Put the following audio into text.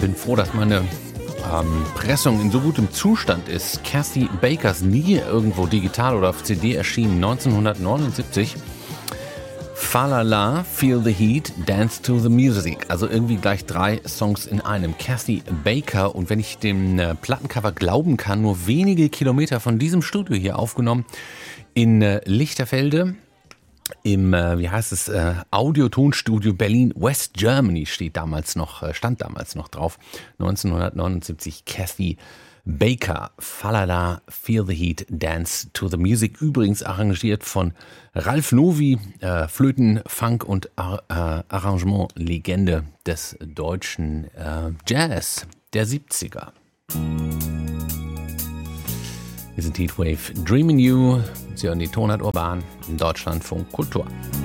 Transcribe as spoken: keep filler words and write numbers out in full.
bin froh, dass meine ähm, Pressung in so gutem Zustand ist. Kathy Bakers, nie irgendwo digital oder auf C D erschienen, neunzehnhundertneunundsiebzig. Falala, Feel the Heat, Dance to the Music. Also irgendwie gleich drei Songs in einem. Kathy Baker, und wenn ich dem äh, Plattencover glauben kann, nur wenige Kilometer von diesem Studio hier aufgenommen in äh, Lichterfelde. Im, äh, wie heißt es, äh, Audio-Tonstudio Berlin, West Germany steht damals noch, äh, stand damals noch drauf. neunzehnhundertneunundsiebzig, Kathy Baker, Falala, Feel the Heat, Dance to the Music. Übrigens arrangiert von Ralf Novi, äh, Flöten, Funk und Ar- äh, Arrangement-Legende des deutschen äh, Jazz der siebziger. Wir sind Heatwave, Dreaming You. Sie hören die Tonart Urban im Deutschlandfunk Kultur.